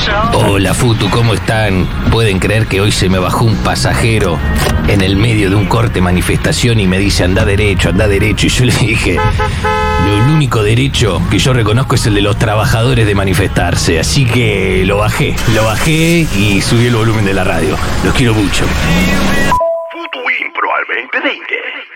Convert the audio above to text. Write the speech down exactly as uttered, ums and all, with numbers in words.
Hola Futu, ¿cómo están? ¿Pueden creer que hoy se me bajó un pasajero en el medio de un corte manifestación y me dice anda derecho, anda derecho? Y yo le dije, lo, el único derecho que yo reconozco es el de los trabajadores de manifestarse. Así que lo bajé, lo bajé y subí el volumen de la radio. Los quiero mucho. Futu Impro al veinte veinte.